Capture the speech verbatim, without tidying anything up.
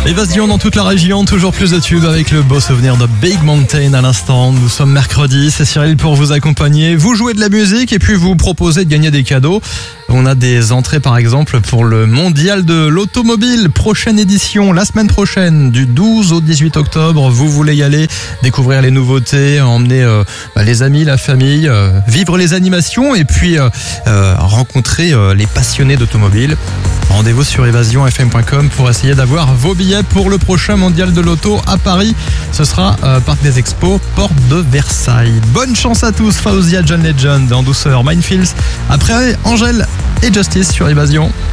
Évasion dans toute la région, toujours plus de tubes avec le beau souvenir de Big Mountain à l'instant. Nous sommes mercredi, c'est Cyril pour vous accompagner. Vous jouez de la musique et puis vous proposez de gagner des cadeaux. On a des entrées par exemple pour le mondial de l'automobile, prochaine édition, la semaine prochaine, du douze au dix-huit octobre. Vous voulez y aller, découvrir les nouveautés, emmener euh, bah, les amis, la famille, euh, vivre les animations et puis euh, euh, rencontrer euh, les passionnés d'automobile. Rendez-vous sur évasion f m point com pour essayer d'avoir vos billets pour le prochain mondial de l'auto à Paris. Ce sera euh, Parc des Expos, porte de Versailles. Bonne chance à tous, Fauzia, John Legend, en douceur, Minefields. Après, Angèle et Justice sur Évasion.